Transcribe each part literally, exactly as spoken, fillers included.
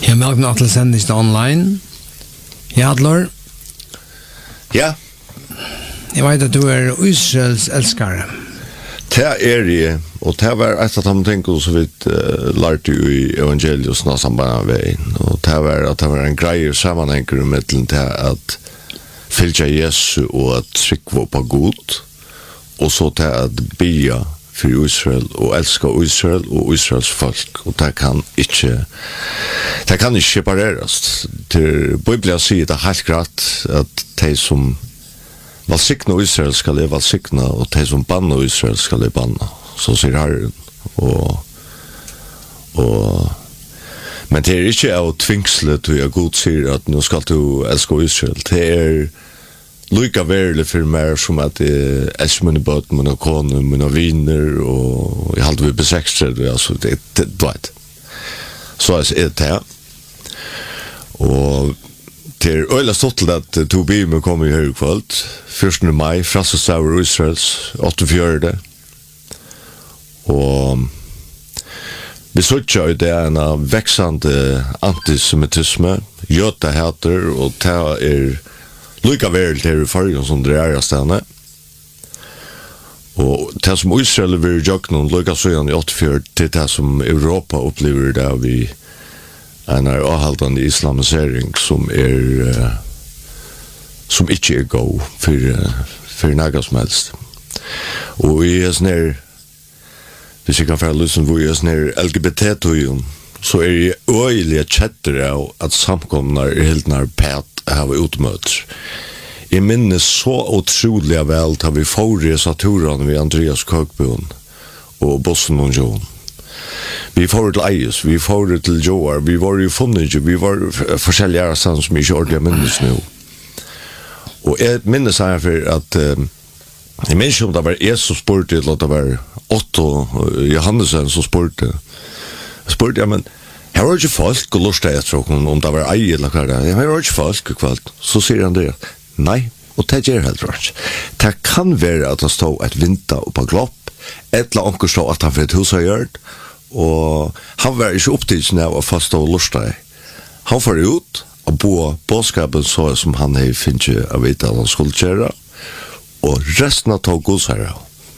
Jag märker att det sänds online. Ja, Adler. Ja. Jag vet att du är Israels älskare. Det är det, och det var ett av de tänker så vitt uh, lärde i evangeliet när samband med vägen. Och det var att det var en grej sammanhänger med till att följa Jesus och att trycka på Gud. Och så till att bya för Israel och älska Israel och Israels folk. Och det kan inte det kan inte separeras. Till Bibeln säger det helt klart att det som valsikna Israel ska leva valsikna och det som banna Israel ska leva banna. Så säger Herren. Och, och, men det är inte av tvingslet hur jag god säger att nu ska du älska Israel. Det är lika värligt för mig som att det är älskar mina böt, mina koner, mina viner och jag har alltid besextrat. Alltså, det, det, det, det. Så är det här. Och det är öjla stått till att Tobi med kommer i högkvöld. första maj, Frasse Sauer Israels, åttiofjärde. Och vi såg ju det en växande antisemitism, göta hater och det är lika väl till i förrgen som det är stället. Och det som Israel vill göra någon lika så i åttiofjärde till det som Europa upplever där vi en är avhållande islamisering som är uh, som inte är god för, uh, för något som helst. Och i oss när hvis jag kan få lyssna på i oss när L G B T-tojen så är det öjliga chatter av att samkomnar är helt när pät har utmöts. I minnes så otroliga väl tar vi förresa turen vid Andreas Kökbön och Bossen och John. Vi får till Eis, vi får till Joar, vi var ju funnit, vi var forskjelliga sann som inte ordentligt minnes nu. Och jag minnes här för att eh, jag minns om det var jag som spurte, eller det var Otto Johannesen som spurte. Spurte jag, men här var inte folk och lustig efter om det var ej eller vad det är. Här var inte folk och kvalt. Så säger han det. Nej, och det är helt rätt. Det kan vara att han står ett vinter och på glopp, eller onkel står att han får ett hus har gjort. Og han var ikke opptidsen av å fastå og lustig. Han får ut og bo bådskapen så som han har finnet av vite at han skulle kjøre, og resten av tog gods her.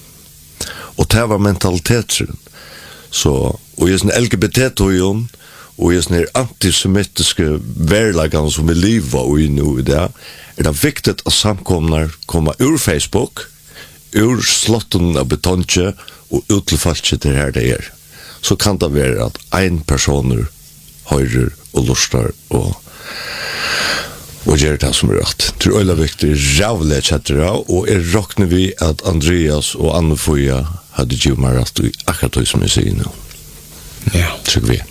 Og det var mentaliteten. Så, og i sånne L G B T-togen, og i sånne antisemitiske verlegene som vi lever i nå i det, er det viktig at samkomner kommer ur Facebook, ur slotten av betonje, og ut til falske til her det er. Så kan det være at en person høyrer og lustar og og gjør det som er rett. Det er veldig viktig rævlig kjetter og er råkner vi at Andreas og Anne Foya hadde givet meg rett i akkurat det som jeg sier nå. Ja. Tror vi.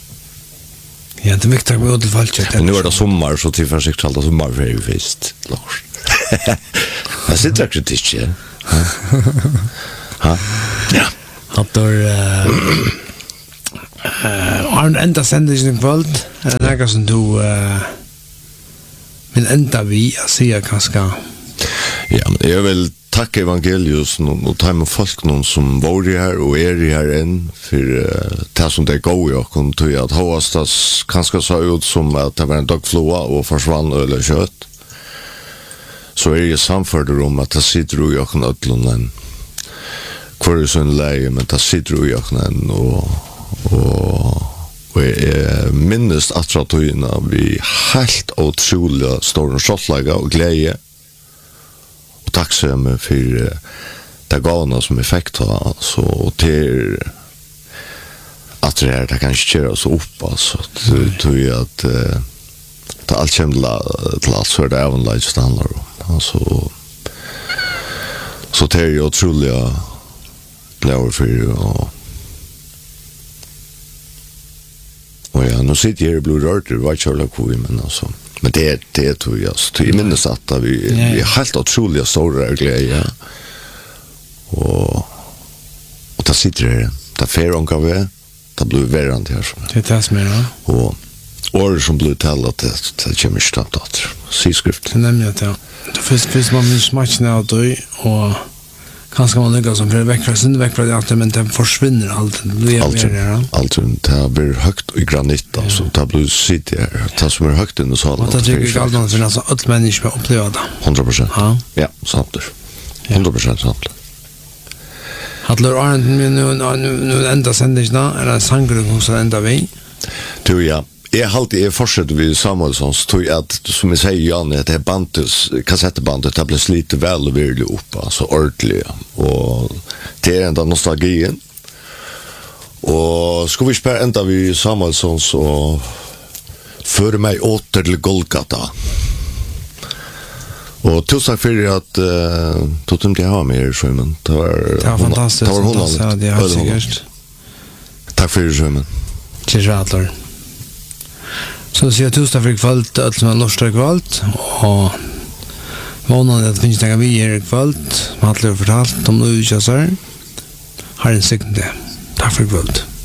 Ja, det er viktig å gå til falsk. Men nå er det sommer, så til for sikkert alt sommer for jeg visst. Lars. Jeg sitter akkurat ikke. Ha? Ja. Att då har uh, enda sändningen kvöld är det något som du uh, vill ända vi att säga kanske. Ja, men jag vill tacka evangelius och ta med folk någon som var här och är här än för uh, det som det går jag kan tycka att hostas kanske så ut som att det var en dagfloa och försvann eller kött. Så är det samförd om att det sitter och jag kan ödlåna kvar är sån läge, men det sitter i öknen och, och, och jag minns att vi helt otroliga stora kjottlägga och glädje och tacksamma för det gåna som vi fick ta så till att det här det kanske köra så upp alltså tror jag att det allt kommer till allt för det även läget det handlar om alltså så det är otroliga glad för och och ja, nu sitter jag i Blue Rorter, vad kör jag på men alltså. Men det är det tror jag. Så i minnes att vi vi har helt otroliga stora glädje. Och och det sitter det. Det fair on cover. Det blir verant här så. Det tas med då. Och or som blir talat det det kommer stått att. Se skrift. Det nämner jag. Det finns finns man min smak när då och kanske man lyckas som för veckor sen veckor det att men den försvinner allt. Du är Alltså, mer alltså det blir högt i granit alltså det blir sitt här. Det som är högt i den salen. Och det tycker jag alltid för alltså att människor upplever det. hundra procent. Ja. Ja, sant det. hundra procent sant. Hadler Arndt nu nu nu ända sändningen är en sångare som ända vi. Du ja. Jag har alltid fortsatt vid Samuelssons tog att, som jag säger Jan, att det här bandet, kassettebandet, det blir lite väl och virkelig upp, alltså ordentligt. Och det är enda nostalgien. Och ska vi spela ända vid Samuelssons och föra mig åter till Golgata. Och tusen för att uh, tog inte jag ha med er, Sjömen. Det var, det var fantastiskt. Det var hon ja, det har säkert. Tack för er, Sjömen. Till Radler. Så sier jeg tusen for kvalt, alt som er norsk kvalt, og måneden at det finnes noen vi her kvalt, som har fortalt om noe utkjøsere, har en sikkert det. Takk for kvalt.